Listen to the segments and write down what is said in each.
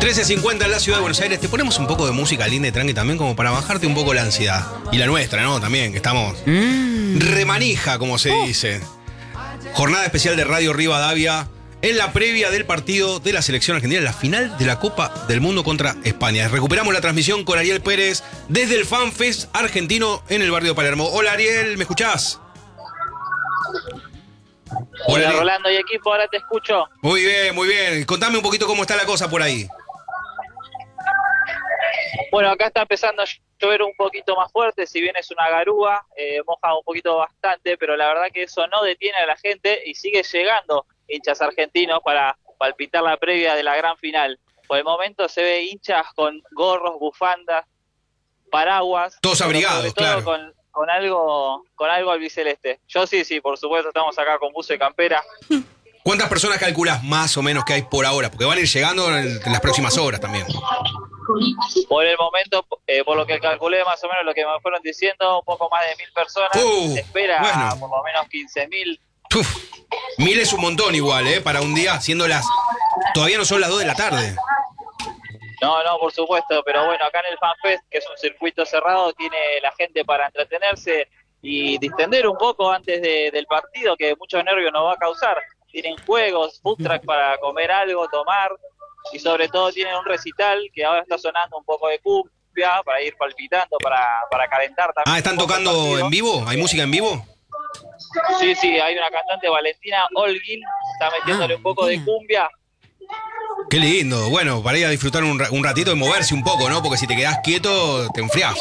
13:50 en la ciudad de Buenos Aires. Te ponemos un poco de música linda y tranqui también como para bajarte un poco la ansiedad. Y la nuestra, ¿no? También, que estamos remanija, como se dice. Jornada especial de Radio Rivadavia en la previa del partido de la selección argentina en la final de la Copa del Mundo contra España. Recuperamos la transmisión con Ariel Pérez desde el FanFest argentino en el barrio de Palermo. Hola Ariel, ¿me escuchás? Hola Rolando y equipo, ahora te escucho. Muy bien, muy bien. Contame un poquito cómo está la cosa por ahí. Bueno, acá está empezando a llover un poquito más fuerte, si bien es una garúa, moja un poquito bastante, pero la verdad que eso no detiene a la gente y sigue llegando hinchas argentinos para palpitar la previa de la gran final. Por el momento se ve hinchas con gorros, bufandas, paraguas. Todos abrigados, sobre todo claro. Con algo albiceleste. Yo sí, por supuesto, estamos acá con buzo y campera. ¿Cuántas personas calculás más o menos que hay por ahora? Porque van a ir llegando en las próximas horas también. Por el momento, por lo que calculé más o menos lo que me fueron diciendo, un poco más de 1.000 personas. Se espera bueno. por lo menos 15.000. 1.000 es un montón igual, para un día, siendo todavía no son las 2 de la tarde. No, por supuesto, pero bueno, acá en el FanFest, que es un circuito cerrado, tiene la gente para entretenerse y distender un poco antes del partido, que muchos nervios nos va a causar. Tienen juegos, food truck para comer algo, tomar, y sobre todo tienen un recital que ahora está sonando un poco de cumbia para ir palpitando, para calentar también. ¿Están tocando en vivo? ¿Hay música en vivo? Sí, hay una cantante, Valentina Holguín, está metiéndole un poco de cumbia. Qué lindo. Bueno, para ir a disfrutar un ratito y moverse un poco, ¿no? Porque si te quedás quieto, te enfriás.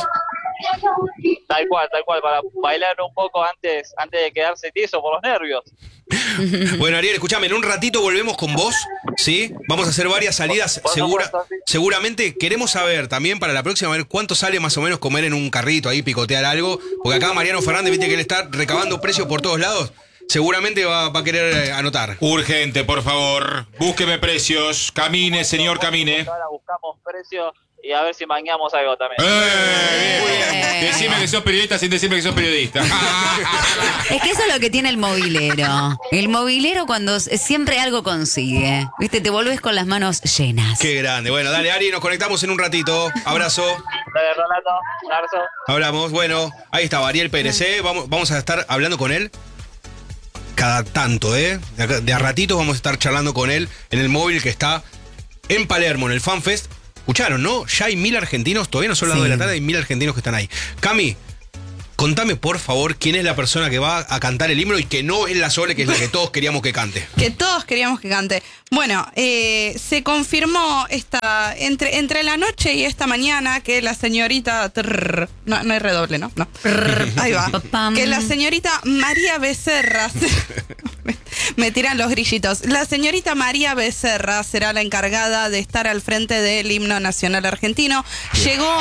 Tal cual, para bailar un poco antes de quedarse tieso por los nervios. Bueno, Ariel, escuchame, en un ratito volvemos con vos, ¿sí? Vamos a hacer varias salidas. Sí. Seguramente queremos saber también para la próxima, a ver cuánto sale más o menos comer en un carrito ahí, picotear algo. Porque acá Mariano Fernández, viste que él está recabando precios por todos lados. Seguramente va a querer anotar. Urgente, por favor. Búsqueme precios. Camine, señor, camine. Ahora buscamos precios y a ver si mangueamos algo también. Bien. Decime que sos periodista sin decirme que sos periodista. Es que eso es lo que tiene el movilero. El movilero cuando siempre algo consigue. Viste, te volvés con las manos llenas. Qué grande. Bueno, dale, Ari, nos conectamos en un ratito. Abrazo. Dale, Rolando. Un abrazo. Hablamos. Bueno, ahí estaba Ariel Pérez, Vamos a estar hablando con él cada tanto, De a ratitos vamos a estar charlando con él en el móvil que está en Palermo, en el FanFest. Escucharon, ¿no? Ya hay 1.000 argentinos, todavía no son las 2 de la tarde, hay 1.000 argentinos que están ahí. Cami, contame por favor quién es la persona que va a cantar el himno y que no es la Sole, que es la que todos queríamos que cante. Que todos queríamos que cante. Bueno, se confirmó entre la noche y esta mañana que la señorita... no hay redoble, ¿no? No. Ahí va. Que la señorita María Becerra... Me tiran los grillitos. La señorita María Becerra será la encargada de estar al frente del himno nacional argentino. Llegó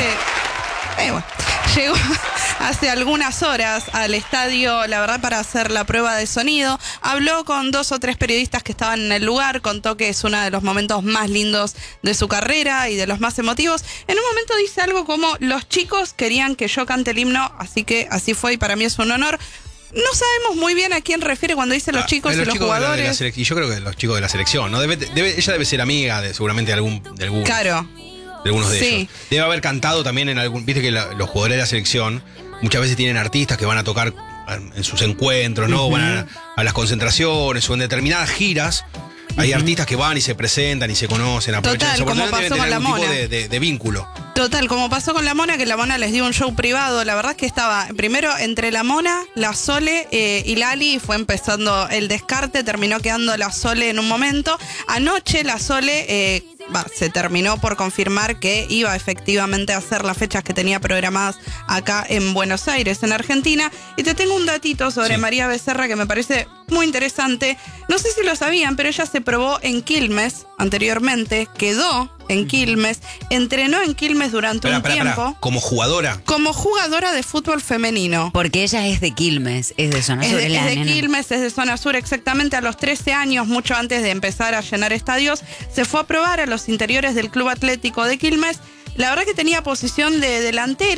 hace algunas horas al estadio, la verdad, para hacer la prueba de sonido. Habló con 2 o 3 periodistas que estaban en el lugar, contó que es uno de los momentos más lindos de su carrera y de los más emotivos. En un momento dice algo como: los chicos querían que yo cante el himno, así que así fue y para mí es un honor. No sabemos muy bien a quién refiere cuando dice los chicos y los jugadores. Y yo creo que los chicos de la selección, ¿no? Ella debe ser amiga seguramente de algún. Claro. De algunos de Sí. ellos. Debe haber cantado también en algún... Viste que los jugadores de la selección muchas veces tienen artistas que van a tocar en sus encuentros, ¿no? Van a las concentraciones o en determinadas giras. Hay artistas que van y se presentan y se conocen, aprovechan esa como oportunidad, pasó con la algún tipo Mona. de vínculo. Total, como pasó con la Mona, que la Mona les dio un show privado. La verdad es que estaba primero entre la Mona, la Sole y Lali. Fue empezando el descarte, terminó quedando la Sole en un momento. Anoche la Sole se terminó por confirmar que iba efectivamente a hacer las fechas que tenía programadas acá en Buenos Aires, en Argentina. Y te tengo un datito sobre María Becerra que me parece muy interesante. No sé si lo sabían, pero ella se probó en Quilmes anteriormente, quedó en Quilmes, entrenó en Quilmes durante un tiempo. ¿Como jugadora? Como jugadora de fútbol femenino. Porque ella es de Quilmes, es de zona sur. Es de Quilmes, es de zona sur, exactamente. A los 13 años, mucho antes de empezar a llenar estadios, se fue a probar a los interiores del Club Atlético de Quilmes. La verdad que tenía posición de delantera.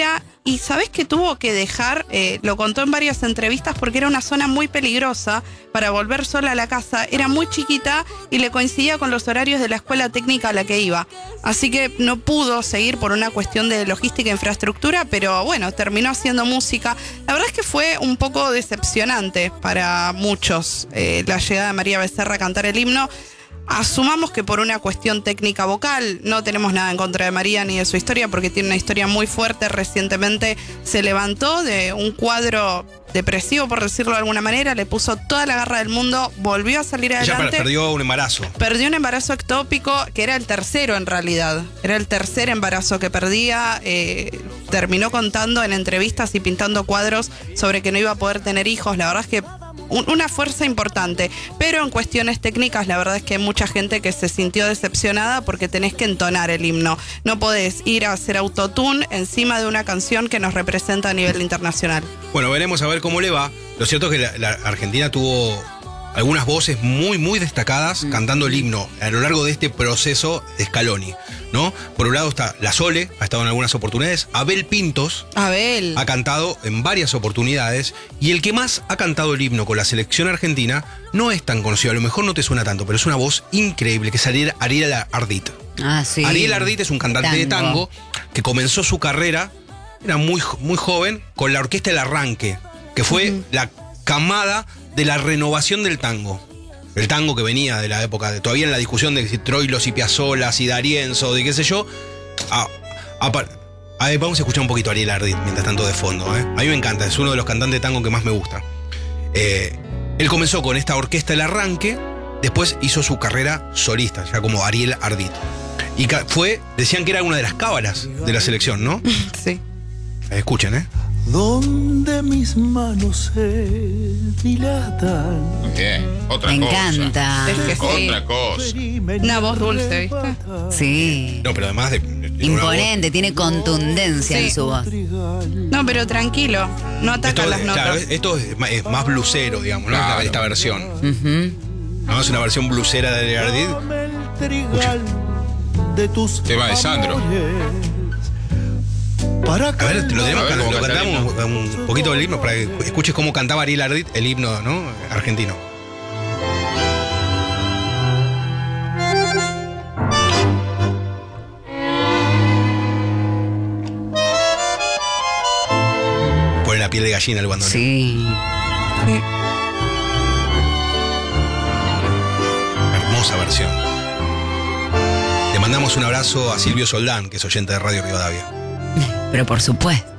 y sabés que tuvo que dejar, lo contó en varias entrevistas, porque era una zona muy peligrosa para volver sola a la casa, era muy chiquita y le coincidía con los horarios de la escuela técnica a la que iba. Así que no pudo seguir por una cuestión de logística e infraestructura, pero bueno, terminó haciendo música. La verdad es que fue un poco decepcionante para muchos la llegada de María Becerra a cantar el himno. Asumamos que por una cuestión técnica vocal, no tenemos nada en contra de María ni de su historia, porque tiene una historia muy fuerte. Recientemente se levantó de un cuadro depresivo, por decirlo de alguna manera, le puso toda la garra del mundo, volvió a salir adelante. Ella perdió un embarazo. Perdió un embarazo ectópico, que era el tercero en realidad. Era el tercer embarazo que perdía. Terminó contando en entrevistas y pintando cuadros sobre que no iba a poder tener hijos. La verdad es que una fuerza importante, pero en cuestiones técnicas la verdad es que hay mucha gente que se sintió decepcionada porque tenés que entonar el himno, no podés ir a hacer autotune encima de una canción que nos representa a nivel internacional. Bueno, veremos a ver cómo le va. Lo cierto es que la Argentina tuvo algunas voces muy destacadas cantando el himno a lo largo de este proceso de Scaloni, ¿no? Por un lado está La Sole, ha estado en algunas oportunidades. Abel Pintos ha cantado en varias oportunidades. Y el que más ha cantado el himno con la selección argentina no es tan conocido, a lo mejor no te suena tanto, pero es una voz increíble, que es Ariel Ardit. Ah, sí. Ariel Ardit es un cantante de tango que comenzó su carrera, era muy joven, con la orquesta El Arranque, que fue la camada de la renovación del tango. El tango que venía de la época, todavía en la discusión de si Troilos y Piazzolla, y D'Arienzo, de qué sé yo. A ver, vamos a escuchar un poquito a Ariel Ardit mientras tanto de fondo. A mí me encanta, es uno de los cantantes de tango que más me gusta. Él comenzó con esta orquesta El Arranque, después hizo su carrera solista, ya como Ariel Ardit. Y decían que era una de las cábalas de la selección, ¿no? Sí. Escuchen, Donde mis manos se dilatan. Bien, otra Me cosa. encanta. Es que sí. Otra cosa. Una voz dulce, ¿viste? Sí. No, pero además de Imponente, tiene contundencia en su voz. No, pero tranquilo, no atacan las notas. Claro, esto es más blusero, digamos, ¿no? Claro. Esta versión. No, es una versión blusera de Ariel Ardit. De tus Tema de Sandro. A ver, lo cómo cantamos canta el un poquito del himno para que escuches cómo cantaba Ariel Ardit el himno, ¿no? Argentino. Pone la piel de gallina el bandoneón. Sí. Hermosa versión. Le mandamos un abrazo a Silvio Soldán, que es oyente de Radio Rivadavia. Pero por supuesto.